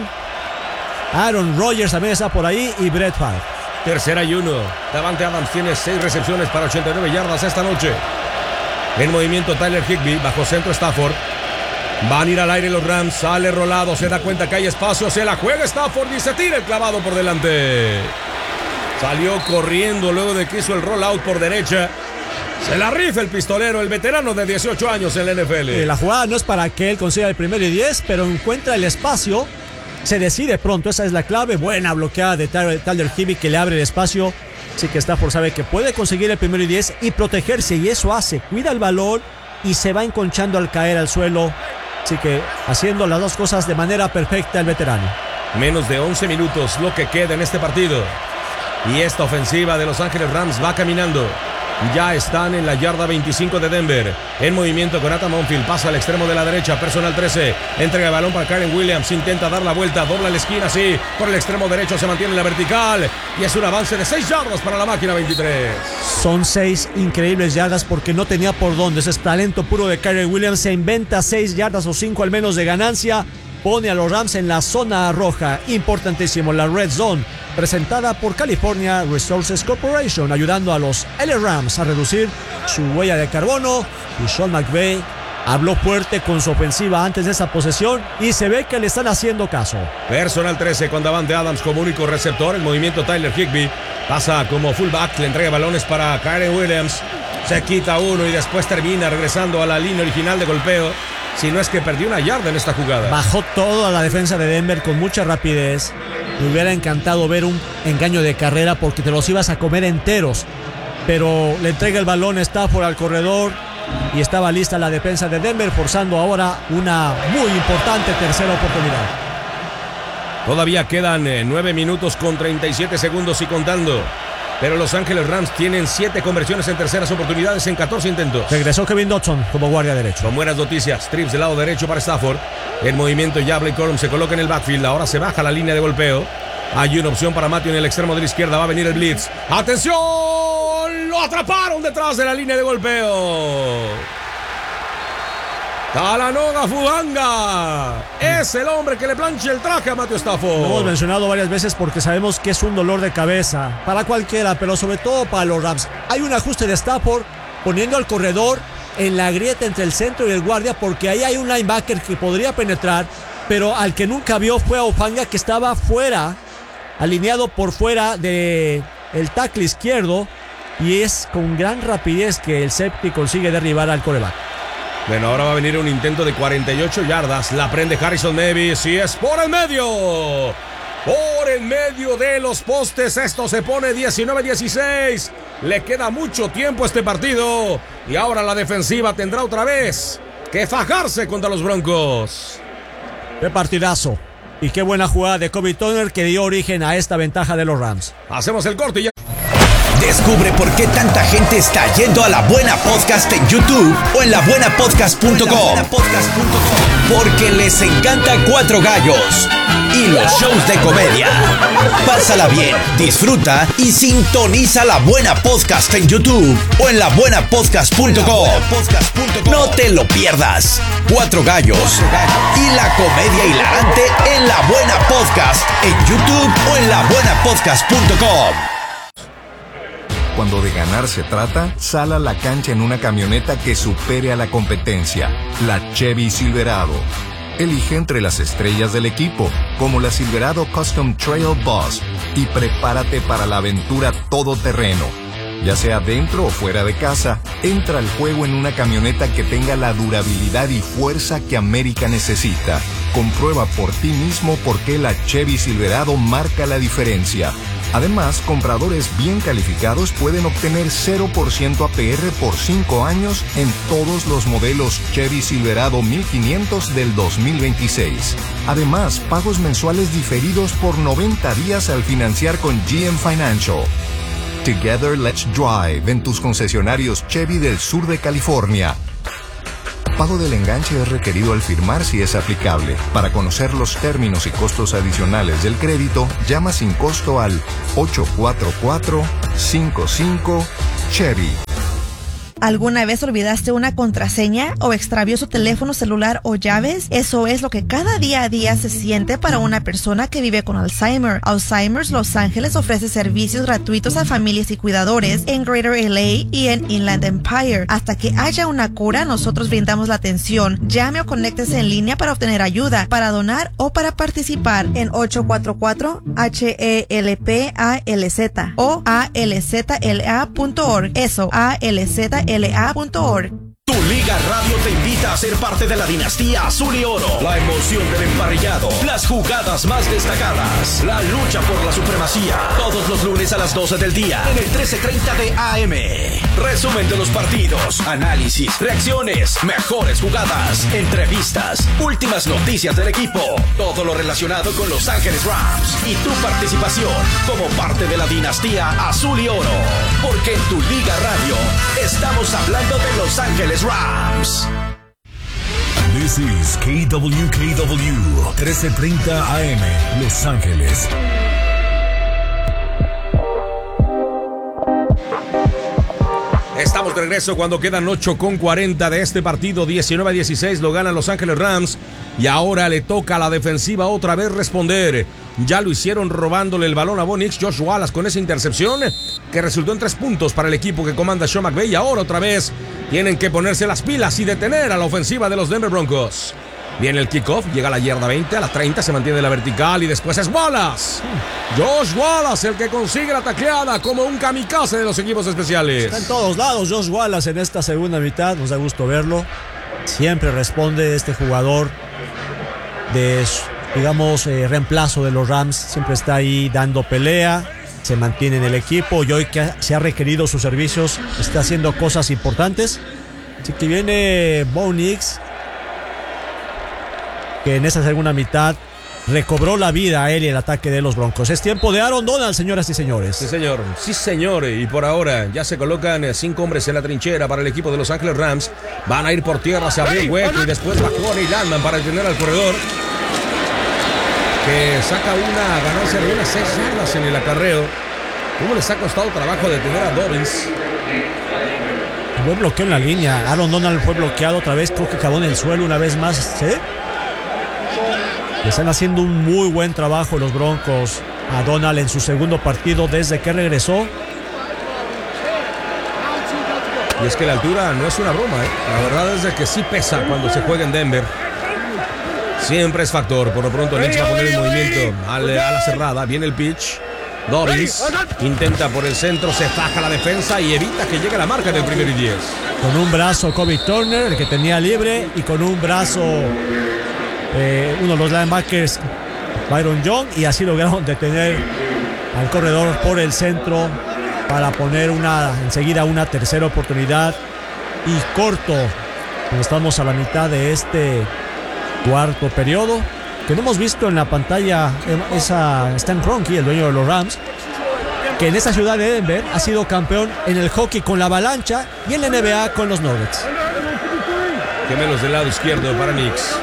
Speaker 5: Aaron Rodgers también está por ahí y Brett Favre.
Speaker 4: Tercera y uno. Davante Adams tiene seis recepciones para ochenta y nueve yardas esta noche. En movimiento Tyler Higbee, bajo centro Stafford. Van a ir al aire los Rams, sale rolado, se da cuenta que hay espacio, se la juega Stafford y se tira el clavado por delante. Salió corriendo luego de que hizo el rollout por derecha. Se la rifa el pistolero, el veterano de dieciocho años en la N F L.
Speaker 5: Eh, la jugada no es para que él consiga el primero y diez, pero encuentra el espacio, se decide pronto, esa es la clave. Buena bloqueada de Tyler Higbee que le abre el espacio. Así que Stafford sabe que puede conseguir el primero y diez y protegerse, y eso hace, cuida el balón y se va enconchando al caer al suelo. Así que haciendo las dos cosas de manera perfecta el veterano.
Speaker 4: Menos de once minutos lo que queda en este partido. Y esta ofensiva de Los Ángeles Rams va caminando. Ya están en la yarda veinticinco de Denver. En movimiento con Adam Monfield. Pasa al extremo de la derecha. Personal trece. Entrega el balón para Kyren Williams. Intenta dar la vuelta. Dobla la esquina. Sí. Por el extremo derecho se mantiene en la vertical. Y es un avance de seis yardas para la máquina veintitrés.
Speaker 5: Son seis increíbles yardas porque no tenía por dónde. Ese es talento puro de Kyren Williams. Se inventa seis yardas o cinco al menos de ganancia. Pone a los Rams en la zona roja. Importantísimo. La Red Zone. Presentada por California Resources Corporation, ayudando a los L A Rams a reducir su huella de carbono. Y Sean McVay habló fuerte con su ofensiva antes de esa posesión y se ve que le están haciendo caso.
Speaker 4: Personal trece con Davante Adams como único receptor. El movimiento Tyler Higbee pasa como fullback, le entrega balones para Kyren Williams. Se quita uno y después termina regresando a la línea original de golpeo. Si no es que perdió una yarda en esta jugada.
Speaker 5: Bajó toda la defensa de Denver con mucha rapidez. Me hubiera encantado ver un engaño de carrera porque te los ibas a comer enteros. Pero le entrega el balón Stafford al corredor y estaba lista la defensa de Denver, forzando ahora una muy importante tercera oportunidad.
Speaker 4: Todavía quedan eh, nueve minutos con treinta y siete segundos y contando. Pero Los Ángeles Rams tienen siete conversiones en terceras oportunidades en catorce intentos.
Speaker 5: Regresó Kevin Dodson como guardia derecho.
Speaker 4: Con buenas noticias, trips del lado derecho para Stafford. En movimiento ya Blake Corum se coloca en el backfield. Ahora se baja la línea de golpeo. Hay una opción para Matthew en el extremo de la izquierda. Va a venir el blitz. ¡Atención! Lo atraparon detrás de la línea de golpeo. Talanoa Hufanga es el hombre que le plancha el traje a Matthew Stafford.
Speaker 5: Lo hemos mencionado varias veces porque sabemos que es un dolor de cabeza para cualquiera, pero sobre todo para los Rams. Hay un ajuste de Stafford poniendo al corredor en la grieta entre el centro y el guardia, porque ahí hay un linebacker que podría penetrar, pero al que nunca vio fue a Hufanga, que estaba fuera, alineado por fuera de el tackle izquierdo, y es con gran rapidez que el safety consigue derribar al quarterback.
Speaker 4: Bueno, ahora va a venir un intento de cuarenta y ocho yardas. La prende Harrison Davis y es por el medio. Por el medio de los postes. Esto se pone diecinueve dieciséis. Le queda mucho tiempo a este partido. Y ahora la defensiva tendrá otra vez que fajarse contra los Broncos.
Speaker 5: Qué partidazo. Y qué buena jugada de Kobe Turner que dio origen a esta ventaja de los Rams.
Speaker 4: Hacemos el corte y ya.
Speaker 10: Descubre por qué tanta gente está yendo a La Buena Podcast en YouTube o en la buena podcast punto com. Porque les encanta Cuatro Gallos y los shows de comedia. Pásala bien, disfruta y sintoniza La Buena Podcast en YouTube o en la buena podcast punto com. No te lo pierdas. Cuatro Gallos y la comedia hilarante en La Buena Podcast en YouTube o en la buena podcast punto com.
Speaker 11: Cuando de ganar se trata, sal a la cancha en una camioneta que supere a la competencia, la Chevy Silverado. Elige entre las estrellas del equipo, como la Silverado Custom Trail Boss, y prepárate para la aventura todoterreno. Ya sea dentro o fuera de casa, entra al juego en una camioneta que tenga la durabilidad y fuerza que América necesita. Comprueba por ti mismo por qué la Chevy Silverado marca la diferencia. Además, compradores bien calificados pueden obtener cero por ciento A P R por cinco años en todos los modelos Chevy Silverado mil quinientos del dos mil veintiséis. Además, pagos mensuales diferidos por noventa días al financiar con G M Financial. Together Let's Drive en tus concesionarios Chevy del sur de California. Pago del enganche es requerido al firmar si es aplicable. Para conocer los términos y costos adicionales del crédito, llama sin costo al ocho cuatro cuatro, cinco cinco, Chevy.
Speaker 12: ¿Alguna vez olvidaste una contraseña o extravió su teléfono celular o llaves? Eso es lo que cada día a día se siente para una persona que vive con Alzheimer. Alzheimer's Los Ángeles ofrece servicios gratuitos a familias y cuidadores en Greater L A y en Inland Empire. Hasta que haya una cura, nosotros brindamos la atención. Llame o conéctese en línea para obtener ayuda, para donar o para participar en ocho cuatro cuatro, H E L P A L Z o A L Z L A punto org. Eso, A L Z L A punto org.
Speaker 10: Tu Liga Radio te invita a ser parte de la dinastía Azul y Oro. La emoción del emparrillado, las jugadas más destacadas, la lucha por la supremacía. Todos los lunes a las doce del día en el trece treinta de A M. Resumen de los partidos, análisis, reacciones, mejores jugadas, entrevistas, últimas noticias del equipo. Todo lo relacionado con Los Ángeles Rams y tu participación como parte de la dinastía Azul y Oro. Porque en tu Liga Radio estamos hablando de Los Ángeles Rams.
Speaker 13: This is K W K W trece treinta A M, Los Ángeles.
Speaker 4: Estamos de regreso cuando quedan ocho con cuarenta de este partido. Diecinueve a dieciséis lo ganan Los Ángeles Rams. Y ahora le toca a la defensiva otra vez responder. Ya lo hicieron robándole el balón a Bo Nix, Josh Wallace con esa intercepción que resultó en tres puntos para el equipo que comanda Sean McVay. Y ahora otra vez tienen que ponerse las pilas y detener a la ofensiva de los Denver Broncos. Viene el kickoff, llega a la yarda veinte, a la treinta se mantiene la vertical y después es Wallace. Josh Wallace, el que consigue la tacleada como un kamikaze de los equipos especiales.
Speaker 5: Está en todos lados Josh Wallace en esta segunda mitad, nos da gusto verlo. Siempre responde este jugador de, digamos, eh, reemplazo de los Rams. Siempre está ahí dando pelea, se mantiene en el equipo y hoy que se ha requerido sus servicios está haciendo cosas importantes. Así que viene Bo Nix, que en esa segunda mitad recobró la vida a él y el ataque de los Broncos. Es tiempo de Aaron Donald, señoras y señores.
Speaker 4: Sí, señor. Sí, señor. Y por ahora ya se colocan cinco hombres en la trinchera para el equipo de Los Ángeles Rams. Van a ir por tierra, se abrió el hueco y después bajó a Ney Landman para detener al corredor, que saca una ganancia de unas seis yardas en el acarreo. ¿Cómo les ha costado trabajo detener a Dobbins?
Speaker 5: Buen bloqueo en la línea. Aaron Donald fue bloqueado otra vez, creo que acabó en el suelo una vez más. ¿Sí? Están haciendo un muy buen trabajo los Broncos a Donald en su segundo partido desde que regresó.
Speaker 4: Y es que la altura no es una broma, ¿eh? La verdad es de que sí pesa cuando se juega en Denver. Siempre es factor. Por lo pronto Nix va a poner el movimiento a la cerrada. Viene el pitch. Dobbins intenta por el centro, se faja la defensa y evita que llegue la marca del primero y diez.
Speaker 5: Con un brazo Kobe Turner, el que tenía libre, y con un brazo eh, uno de los linebackers, Byron Young, y así lograron detener al corredor por el centro para poner una enseguida una tercera oportunidad y corto. Estamos a la mitad de este cuarto periodo, que no hemos visto en la pantalla esa Stan Kroenke, el dueño de los Rams, que en esta ciudad de Denver ha sido campeón en el hockey con la Avalancha y en la N B A con los Nuggets.
Speaker 4: Gemelos del lado izquierdo para Knicks.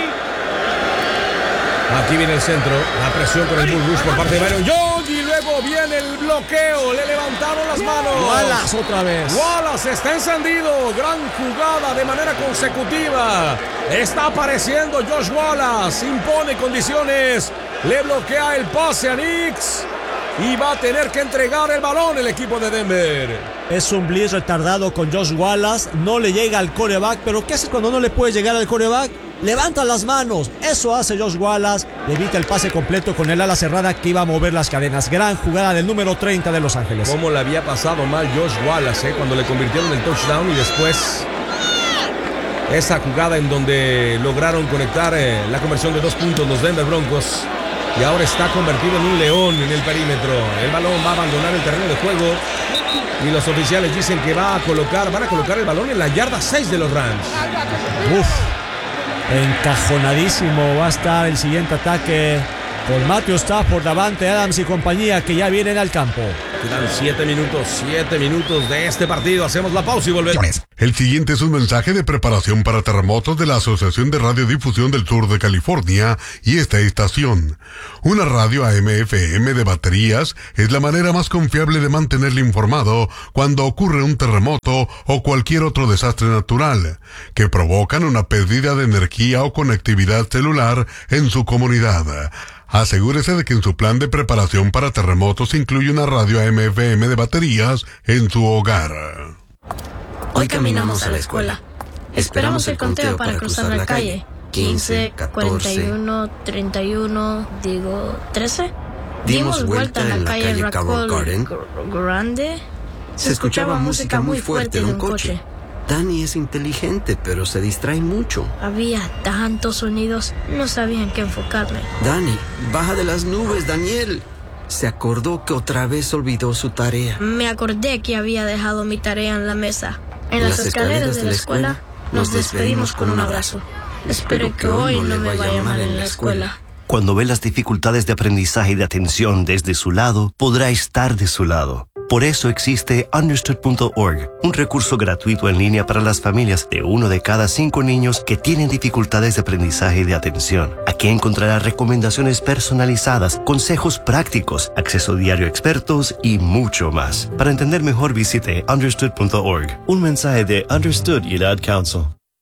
Speaker 4: Aquí viene el centro, la presión con el Bull Rush por parte de Byron Young y luego viene el bloqueo, le levantaron las manos.
Speaker 5: Wallace otra vez.
Speaker 4: Wallace está encendido, gran jugada de manera consecutiva. Está apareciendo Josh Wallace, impone condiciones, le bloquea el pase a Knicks y va a tener que entregar el balón el equipo de Denver.
Speaker 5: Es un blitz retardado con Josh Wallace, no le llega al quarterback, pero ¿qué haces cuando no le puede llegar al quarterback? Levanta las manos, eso hace Josh Wallace, le evita el pase completo con el ala cerrada que iba a mover las cadenas. Gran jugada del número treinta de Los Ángeles.
Speaker 4: Cómo le había pasado mal Josh Wallace, eh, cuando le convirtieron el touchdown y después esa jugada en donde lograron conectar eh, la conversión de dos puntos los Denver Broncos. Y ahora está convertido en un león en el perímetro. El balón va a abandonar el terreno de juego. Y los oficiales dicen que va a colocar, van a colocar el balón en la yarda seis de los Rams.
Speaker 5: Uf, encajonadísimo va a estar el siguiente ataque con Matthew Stafford, Davante Adams y compañía, que ya vienen al campo.
Speaker 4: Quedan siete minutos, siete minutos de este partido. Hacemos la pausa y volvemos.
Speaker 7: El siguiente es un mensaje de preparación para terremotos de la Asociación de Radiodifusión del Sur de California y esta estación. Una radio A M F M de baterías es la manera más confiable de mantenerle informado cuando ocurre un terremoto o cualquier otro desastre natural que provocan una pérdida de energía o conectividad celular en su comunidad. Asegúrese de que en su plan de preparación para terremotos incluye una radio A M F M de baterías en su hogar.
Speaker 14: Hoy caminamos a la escuela. Esperamos el conteo para cruzar la calle. quince, cuarenta y uno, treinta y uno, digo, trece. Dimos vuelta en la calle Rockwell Garden. Grande. Se escuchaba música muy fuerte de un coche.
Speaker 15: Danny es inteligente, pero se distrae mucho.
Speaker 14: Había tantos sonidos, no sabía en qué enfocarme.
Speaker 15: Danny, baja de las nubes, Daniel. Se acordó que otra vez olvidó su tarea.
Speaker 14: Me acordé que había dejado mi tarea en la mesa. En, en las, las escaleras, escaleras de la escuela, escuela nos despedimos con un abrazo. Espero que hoy no me vaya mal en la escuela.
Speaker 16: Cuando ve las dificultades de aprendizaje y de atención desde su lado, podrá estar de su lado. Por eso existe understood punto org, un recurso gratuito en línea para las familias de uno de cada cinco niños que tienen dificultades de aprendizaje y de atención. Aquí encontrará recomendaciones personalizadas, consejos prácticos, acceso diario a expertos y mucho más. Para entender mejor, visite understood punto org. Un mensaje de Understood y el Ad Council.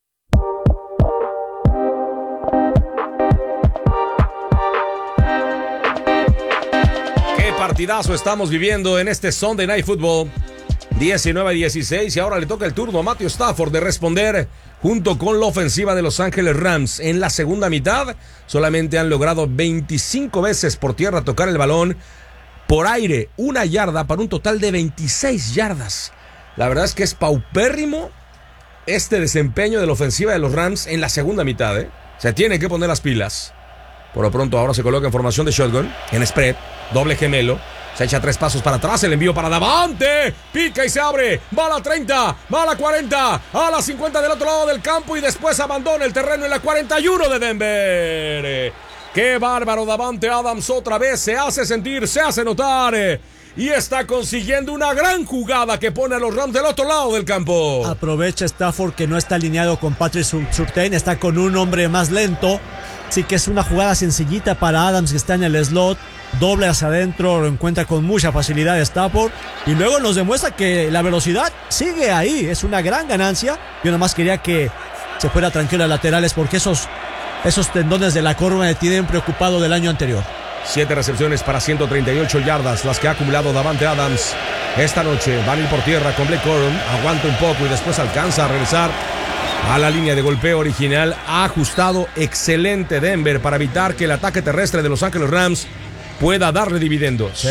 Speaker 4: Partidazo estamos viviendo en este Sunday Night Football. diecinueve a dieciséis y ahora le toca el turno a Matthew Stafford de responder junto con la ofensiva de Los Ángeles Rams. En la segunda mitad solamente han logrado veinticinco veces por tierra tocar el balón, por aire una yarda para un total de veintiséis yardas. La verdad es que es paupérrimo este desempeño de la ofensiva de los Rams en la segunda mitad, ¿eh? Se tienen que poner las pilas. Por lo pronto ahora se coloca en formación de shotgun, en spread, doble gemelo. Se echa tres pasos para atrás, el envío para Davante. Pica y se abre, va a la treinta, va a la cuarenta, a la cincuenta del otro lado del campo y después abandona el terreno en la cuarenta y uno de Denver. ¡Qué bárbaro! Davante Adams otra vez se hace sentir, se hace notar. Y está consiguiendo una gran jugada que pone a los Rams del otro lado del campo.
Speaker 5: Aprovecha Stafford que no está alineado con Patrick Surtain, está con un hombre más lento. Sí que es una jugada sencillita para Adams, que está en el slot, doble hacia adentro, lo encuentra con mucha facilidad Stafford y luego nos demuestra que la velocidad sigue ahí, es una gran ganancia. Yo nada más quería que se fuera tranquilo a laterales porque esos, esos tendones de la corva me tienen preocupado del año anterior.
Speaker 4: Siete recepciones para ciento treinta y ocho yardas, las que ha acumulado Davante Adams esta noche. Van a ir por tierra con Blake Corum, aguanta un poco y después alcanza a regresar a la línea de golpeo original. Ha ajustado excelente Denver para evitar que el ataque terrestre de Los Ángeles Rams pueda darle dividendos.
Speaker 5: Sí.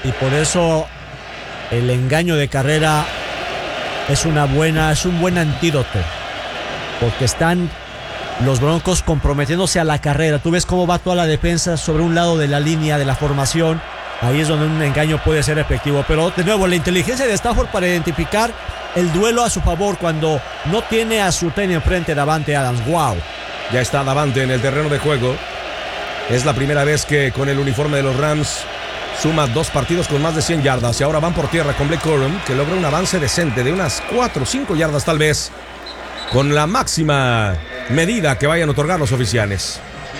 Speaker 5: y por eso el engaño de carrera es una buena, es un buen antídoto, porque están los Broncos comprometiéndose a la carrera. Tú ves cómo va toda la defensa sobre un lado de la línea de la formación. Ahí es donde un engaño puede ser efectivo. Pero de nuevo, la inteligencia de Stafford para identificar el duelo a su favor cuando no tiene a su tenis enfrente, Davante Adams. Wow.
Speaker 4: Ya está Davante en el terreno de juego. Es la primera vez que con el uniforme de los Rams suma dos partidos con más de cien yardas. Y ahora van por tierra con Blake Corum, que logra un avance decente de unas cuatro o cinco yardas tal vez, con la máxima medida que vayan a otorgar los oficiales.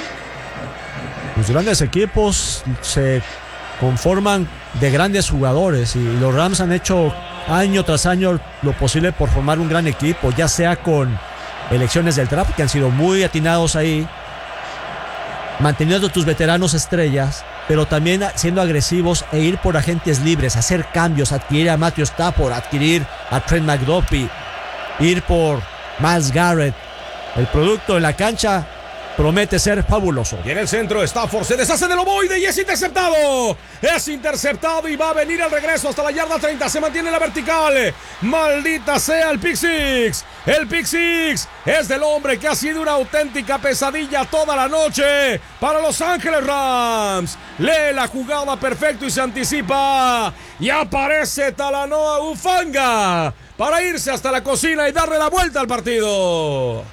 Speaker 5: Los grandes equipos se conforman de grandes jugadores y los Rams han hecho año tras año lo posible por formar un gran equipo, ya sea con elecciones del draft que han sido muy atinados ahí, manteniendo tus veteranos estrellas, pero también siendo agresivos e ir por agentes libres, hacer cambios, adquirir a Matthew Stafford, adquirir a Trent McDuffie, ir por Myles Garrett. El producto en la cancha promete ser fabuloso.
Speaker 4: Y en el centro, Stafford se deshace del ovoide y es interceptado. Es interceptado y va a venir al regreso hasta la yarda treinta. Se mantiene la vertical. Maldita sea el pick six. El pick six es del hombre que ha sido una auténtica pesadilla toda la noche para Los Ángeles Rams. Lee la jugada perfecto y se anticipa. Y aparece Talanoa Hufanga para irse hasta la cocina y darle la vuelta al partido.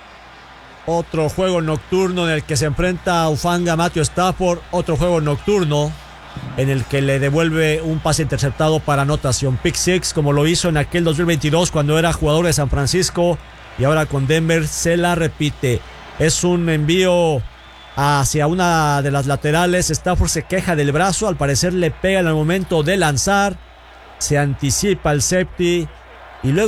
Speaker 5: Otro juego nocturno en el que se enfrenta a Hufanga Matthew Stafford. Otro juego nocturno en el que le devuelve un pase interceptado para anotación. Pick six, como lo hizo en aquel dos mil veintidós cuando era jugador de San Francisco. Y ahora con Denver se la repite. Es un envío hacia una de las laterales. Stafford se queja del brazo. Al parecer le pega en el momento de lanzar. Se anticipa el safety. Y luego